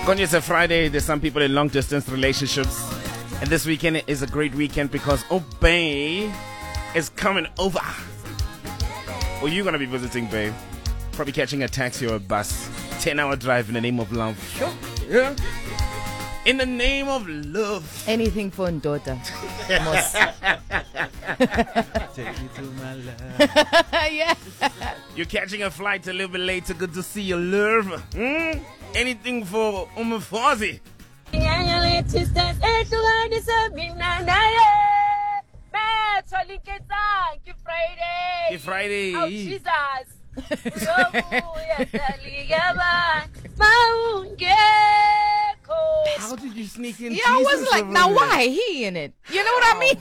Konye, it's a Friday. There's some people in long distance relationships. And this weekend is a great weekend because Obey is coming over. Well, you're going to be visiting, babe. Probably catching a taxi or a bus. 10-hour drive in the name of love. Sure. Yeah. In the name of love. Anything for Ndota. Take me to my love. Yeah. You're catching a flight a little bit later. Good to see you, love. Anything for Umufazi. It's Friday. Oh, Jesus. How did you sneak in? Yeah, I was Jesus like, over now there? why he in it? You know what I mean?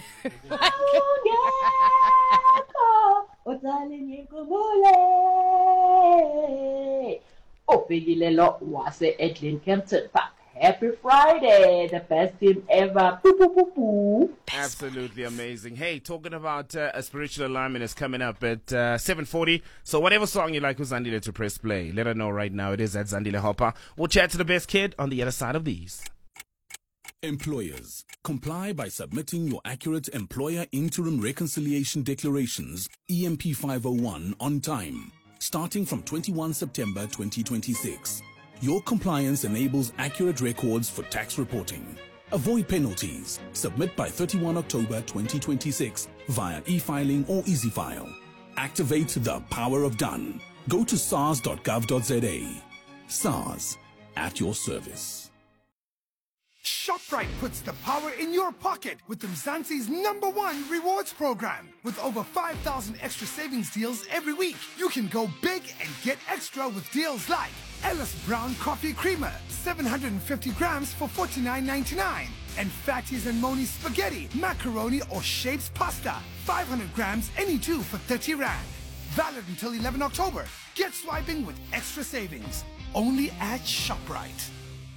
Ofigilelo wase Edlin Kempton Park. Happy Friday, the best team ever. Poo, poo, poo, poo. Absolutely amazing. Hey, talking about a spiritual alignment is coming up at 7:40. So whatever song you like with Zandile to press play, let her know right now. It is at Zandile Hopper. We'll chat to the best kid on the other side of these. Employers, comply by submitting your accurate Employer Interim Reconciliation Declarations, EMP 501, on time, starting from 21 September 2026. Your compliance enables accurate records for tax reporting. Avoid penalties. Submit by 31 October 2026 via e-filing or EasyFile. Activate the power of done. Go to sars.gov.za. SARS, at your service. ShopRite puts the power in your pocket with Mzansi's #1 rewards program. With over 5,000 extra savings deals every week, you can go big and get extra with deals like Ellis Brown Coffee Creamer, 750 grams for $49.99. And Fatties and Moni Spaghetti, Macaroni or Shapes Pasta, 500 grams any two for 30 Rand. Valid until 11 October. Get swiping with extra savings. Only at ShopRite.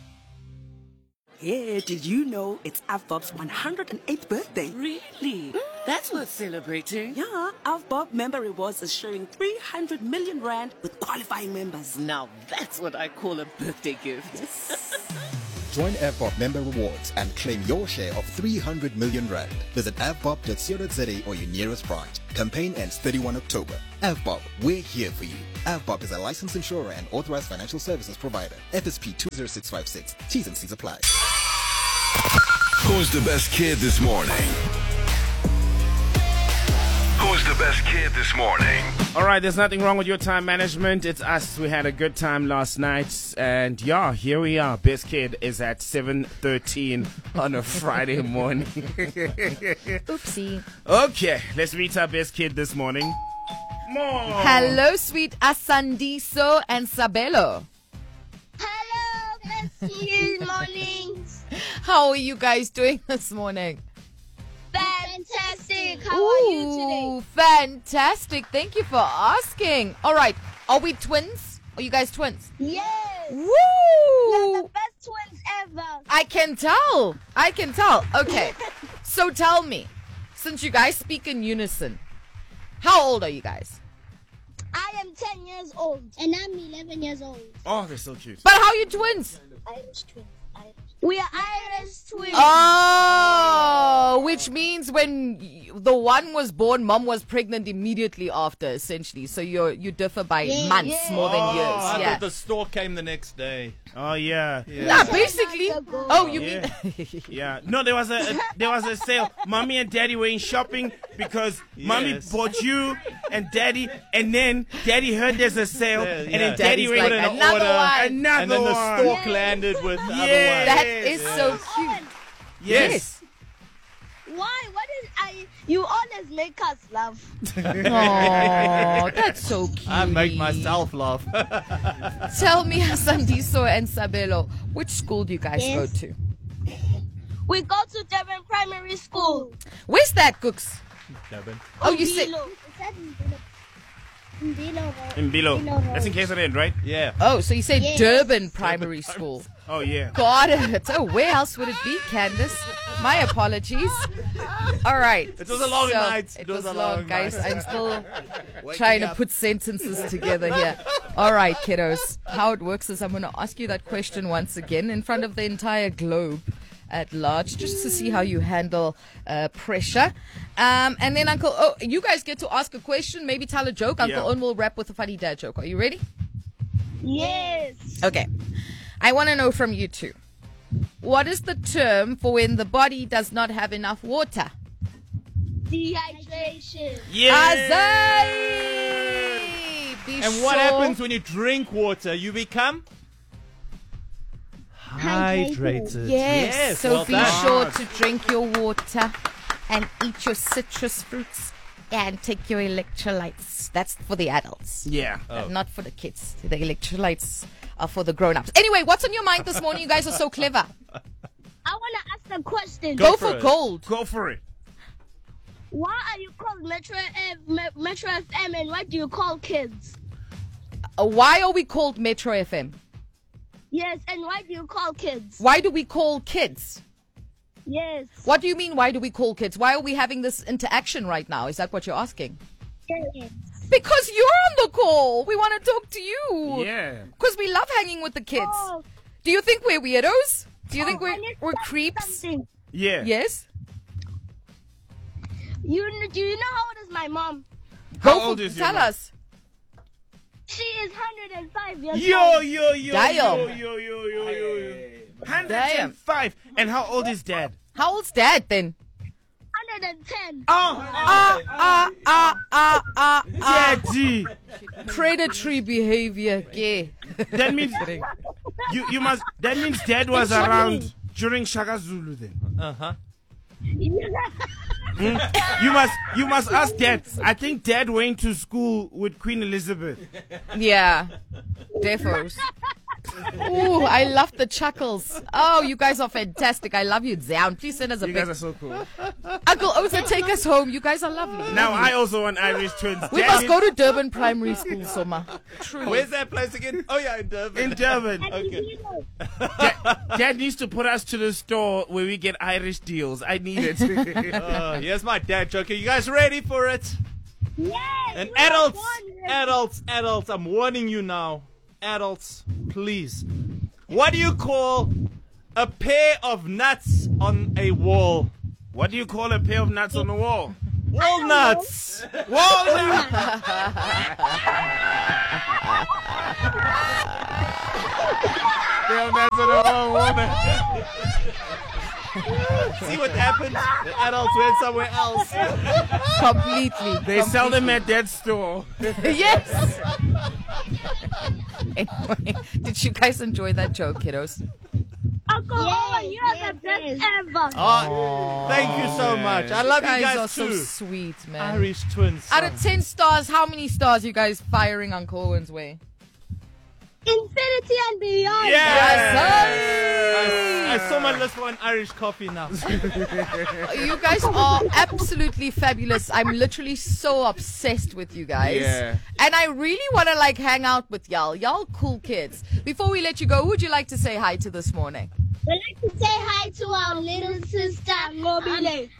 Yeah, did you know it's Avbob's 108th birthday? Really? That's worth celebrating. Yeah, Avbob Member Rewards is sharing 300 million Rand with qualifying members. Now that's what I call a birthday gift. Join AVBOB Member Rewards and claim your share of 300 million Rand. Visit avbob.co.za or your nearest branch. Campaign ends 31 October. AVBOB, we're here for you. AVBOB is a licensed insurer and authorized financial services provider. FSP 20656. T's and C's apply. Who's the best kid this morning? Who's the best kid this morning? All right, there's nothing wrong with your time management. It's us. We had a good time last night. And yeah, here we are. Best kid is at 7:13 on a Friday morning. Oopsie. Okay, let's meet our best kid this morning. More. Hello, sweet Asandiso and Sabelo. Hello, best morning. How are you guys doing this morning? Fantastic. How are you today? Fantastic. Thank you for asking. All right. Are we twins? Are you guys twins? Yes. Woo! You're the best twins ever. I can tell. Okay. So tell me, since you guys speak in unison, how old are you guys? I am 10 years old. And I'm 11 years old. Oh, they're so cute. But how are you twins? Irish twins. We are Irish twins. Oh, which means when the one was born, mom was pregnant immediately after, essentially. So you differ by months more than years. I Yeah. thought the stork came the next day. Oh yeah. Nah, basically. Oh, you mean? Yeah. No, there was a sale. Mommy and Daddy were in shopping because Mommy bought you and Daddy, and then Daddy heard there's a sale, and then Daddy Daddy's went like, in an another order, one. another And then the one. stork landed with the other one. That is so cute. Yes. Why? What is you always make us laugh. Oh, that's so cute. I make myself laugh. Tell me, Sandiso and Sabelo, which school do you guys go to? We go to Durban Primary School. Where's that, Cooks? Durban. Oh, you said. In Bilo. That's in KZN, right? Yeah. Oh, so you said Yes. Durban Primary School. Oh, yeah. Got it. Oh, where else would it be, Candace? My apologies. All right. It was a long night. It was long, guys. I'm still trying to put sentences together here. All right, kiddos. How it works is I'm going to ask you that question once again in front of the entire globe at large, just to see how you handle pressure. And then you guys get to ask a question, maybe tell a joke. Uncle Owen will wrap with a funny dad joke. Are you ready? Yes. Okay. I want to know from you two. What is the term for when the body does not have enough water? Dehydration. Azai! Be And what sure- happens when you drink water? You become hydrated. Yes, so well be done. sure to drink your water and eat your citrus fruits and take your electrolytes. That's for the adults. Yeah. Not for the kids. The electrolytes are for the grown-ups. Anyway, what's on your mind this morning? You guys are so clever. I want to ask a question. Go for gold. Go for it. Why are you called Metro FM and what do you call kids? Why are we called Metro FM? Yes, and why do you call kids? Why do we call kids? Yes. What do you mean, why do we call kids? Why are we having this interaction right now? Is that what you're asking? Yes. Because you're on the call. We want to talk to you. Yeah. Because we love hanging with the kids. Oh. Do you think we're weirdos? Do you think I need to we're tell you creeps? something. Yeah. Yes? Do you know how old is my mom? How old is your Tell mom? us. She is 105 years Yo, old. yo, yo, Damn. yo. 105. And how old is dad? How old's dad then? 110. Daddy. Predatory behavior. Gay. That means you must. That means dad was around during Shaka Zulu then. Uh-huh. You must ask dad. I think dad went to school with Queen Elizabeth. Yeah. Defos. Ooh, I love the chuckles. Oh, you guys are fantastic. I love you, Zion. Please send us a You big. guys are so cool. Uncle Oza, take us home. You guys are lovely. Now I also want Irish twins. We Dad must is- go to Durban Primary School, Soma. Truly. Where's that place again? Oh, yeah, in Durban. In Durban. Okay. Dad needs to put us to the store where we get Irish deals. I need it. Here's my dad joke. Are you guys ready for it? Yes. And we are adults, I'm warning you now. Adults, please. What do you call a pair of nuts on a wall? What do you call a pair of nuts on the wall? Walnuts! Walnut! Pair of nuts on the wall, walnut. See what happens? The adults went somewhere else. Completely. They sell them at that store. Yes. Anyway, did you guys enjoy that joke, kiddos? Uncle Owen, you are the best ever. Oh, thank you so much. I love you guys guys are too. so sweet, man. Irish twins. Out of 10 stars, how many stars you guys firing Uncle Owen's way? Infinity and beyond. I saw my list for an Irish coffee now. You guys are absolutely fabulous. I'm literally so obsessed with you guys. Yeah. And I really want to hang out with y'all. Y'all cool kids. Before we let you go, who would you like to say hi to this morning? We'd like to say hi to our little sister, Ngobile.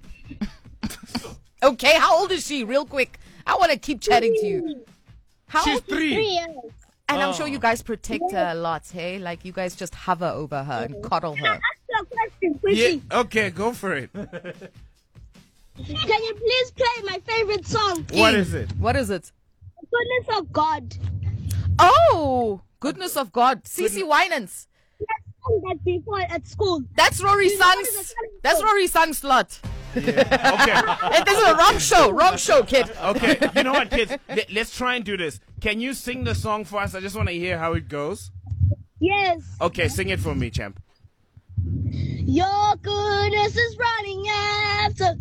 Okay, how old is she? Real quick. I want to keep chatting to you. How She's old? 3. 3 years. And I'm sure you guys protect her a lot, hey? Like you guys just hover over her and cuddle her. Ask you a question, Yeah. Quishy. Okay, go for it. Can you please play my favorite song? What is it? What is it? Goodness of God. Oh, goodness of God. Cece Winans. Let's sing that before at school. That's Rory Sang's. That's Rory Sang's slot. Yeah. Okay. Hey, this is a wrong show, kid. Okay. You know what, kids? Let's try and do this. Can you sing the song for us? I just want to hear how it goes. Yes. Okay, sing it for me, champ. Your goodness is running after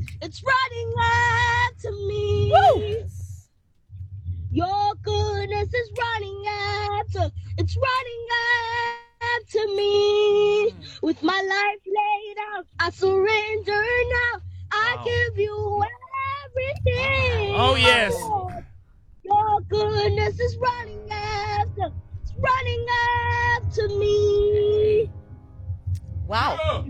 me. Woo! Your goodness is running after me. With my life laid out, I surrender now. I give you everything. Oh, yes. Your goodness is running after me. Wow.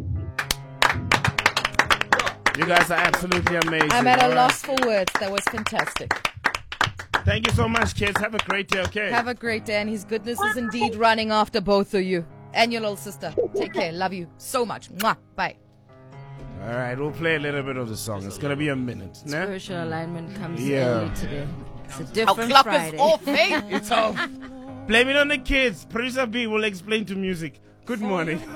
You guys are absolutely amazing. I'm at a All loss for words. That was fantastic. Thank you so much, kids. Have a great day, okay? Have a great day, and his goodness is indeed running after both of you. And your little sister. Take care. Love you so much. Mwah. Bye. All right, we'll play a little bit of the song. It's going to be a minute. Nah? Spiritual alignment comes Yeah. early today. It's a different clock Friday. is off, eh? It's off. Blame it on the kids. Producer B will explain to music. Good morning.